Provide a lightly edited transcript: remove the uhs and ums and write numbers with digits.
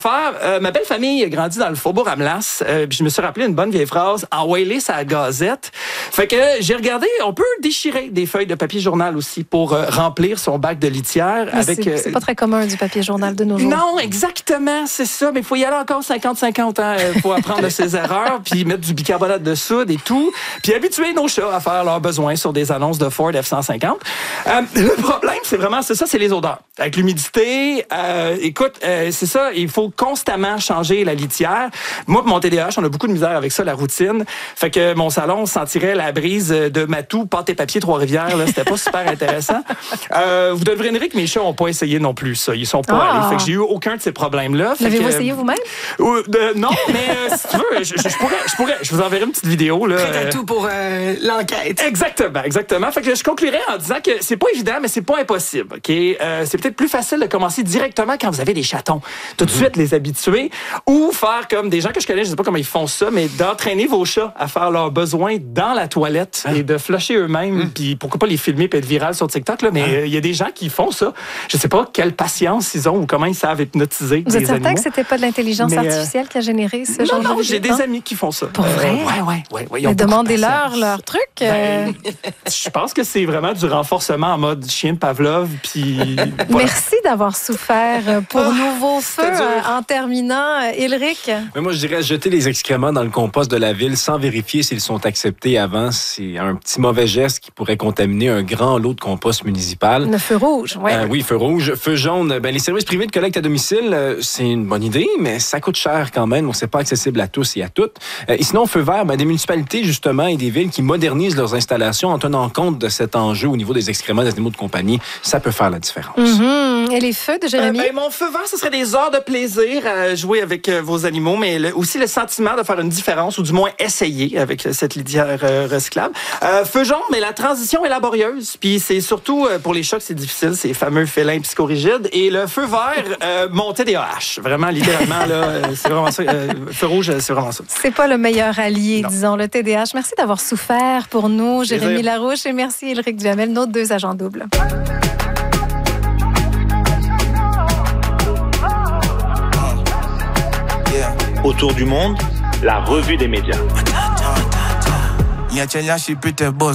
Ma belle famille a grandi dans le faubourg Amelas. Puis je me suis rappelé une bonne vieille phrase, envoyer ça à la gazette. Fait que j'ai regardé, on peut déchirer des feuilles de papier journal aussi pour remplir son bac de litière. C'est pas très commun du papier journal de nos jours. Non, exactement, c'est ça. Mais il faut y aller encore 50-50 ans pour apprendre de ses erreurs, puis mettre du bicarbonate de soude et tout. Puis habituer nos chats à faire leurs besoins sur des annonces de Ford F-150. Le problème, c'est les odeurs. Avec l'humidité, c'est ça, il faut constamment changer la litière. Moi, mon TDAH, on a beaucoup de misère avec ça, la routine. Fait que mon salon sentirait la brise de Matou, pâte et papier Trois-Rivières. Là, c'était pas super intéressant. Vous devinerez que mes chats n'ont pas essayé non plus ça. Ils sont pas allés. Fait que j'ai eu aucun de ces problèmes-là. L'avez-vous essayé vous-même? Non, mais si tu veux, je vous enverrai une petite vidéo. Là. Prêt à tout pour l'enquête. Exactement. Fait que je conclurai en disant que c'est pas évident, mais c'est pas impossible. Okay? C'est peut-être plus facile de commencer directement quand vous avez des chatons. Tout de suite, les habituer. Ou faire comme des gens que je connais, je sais pas comment ils font ça, mais d'entraîner vos chats à faire leurs besoins dans la toilette et de flusher eux-mêmes. Puis pourquoi pas les filmer et être viral sur TikTok. Là, mais il y a des gens qui font ça. Je sais pas quelle patience ils ont ou comment ils savent hypnotiser Vous êtes des certain animaux. que c'était pas de l'intelligence artificielle qui a généré ce genre de vidéo? Non, j'ai des amis qui font ça. Pour vrai? Ouais. Mais demandez-leur leur truc. Je pense que c'est vraiment du renforcement en mode chien de Pavlov. Puis voilà. Merci d'avoir souffert pour Nouveau Feu. En terminant, Ulrich. Mais moi, je dirais jeter les excréments dans le compost de la ville sans vérifier s'ils sont acceptés avant. C'est un petit mauvais geste qui pourrait contaminer un grand lot de compost municipal. Le feu rouge, oui. Oui, feu rouge. Feu jaune, les services privés de collecte à domicile, c'est une bonne idée, mais ça coûte cher quand même. C'est pas accessible à tous et à toutes. Et sinon, feu vert, des municipalités, justement, et des villes qui modernisent leurs installations en tenant compte de cet enjeu au niveau des excréments des animaux de compagnie, ça peut faire la différence. Et les feux de Jérémy? Mon feu vert, ce serait des heures de plaisir à jouer avec vos animaux, mais aussi le sentiment de faire une différence, ou du moins essayer avec cette litière recyclable. Feu jaune, mais la transition est laborieuse. Puis c'est surtout pour les chats que c'est difficile, ces fameux félins psychorigides. Et le feu vert, mon TDAH. Vraiment, littéralement, là, c'est vraiment ça. Feu rouge, c'est vraiment ça. C'est pas le meilleur allié, disons, le TDAH. Merci d'avoir souffert pour nous, Jérémy Larouche, et merci Ulrich Duhamel, nos deux agents doubles. Autour du monde, la revue des médias.